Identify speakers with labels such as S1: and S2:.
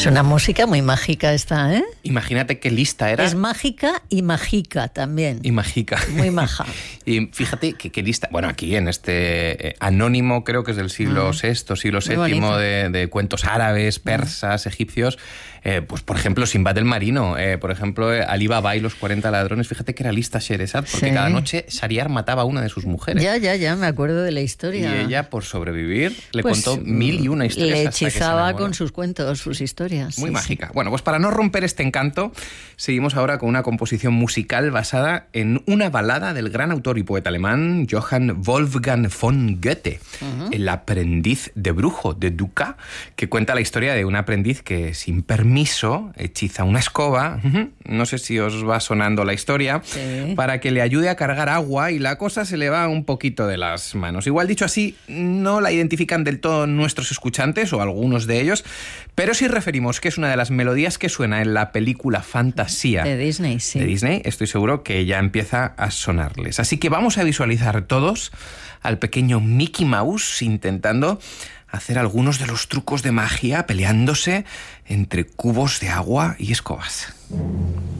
S1: Es una música muy mágica esta, ¿eh?
S2: Imagínate qué lista era.
S1: Es mágica y mágica también.
S2: Y mágica.
S1: Muy maja.
S2: Y fíjate qué lista. Bueno, aquí en este anónimo, creo que es del siglo VI, siglo VII, de cuentos árabes, persas, egipcios. Pues, por ejemplo, Sinbad el Marino. Por ejemplo, Ali Baba y los 40 ladrones. Fíjate que era lista Scheherazade, porque cada noche Shahriar mataba a una de sus mujeres.
S1: Ya, me acuerdo de la historia.
S2: Y ella, por sobrevivir, le contó 1001 historias.
S1: Le hechizaba con sus cuentos, sus historias.
S2: Muy mágica. Sí. Bueno, pues para no romper este encanto, seguimos ahora con una composición musical basada en una balada del gran autor y poeta alemán Johann Wolfgang von Goethe, El aprendiz de brujo, de Dukas, que cuenta la historia de un aprendiz que sin permiso hechiza una escoba, no sé si os va sonando la historia, para que le ayude a cargar agua, y la cosa se le va un poquito de las manos. Igual, dicho así, no la identifican del todo nuestros escuchantes, o algunos de ellos, pero si referimos que es una de las melodías que suena en la película Fantasía
S1: de Disney, sí.
S2: De Disney, estoy seguro que ya empieza a sonarles. Así que vamos a visualizar todos al pequeño Mickey Mouse intentando hacer algunos de los trucos de magia, peleándose entre cubos de agua y escobas.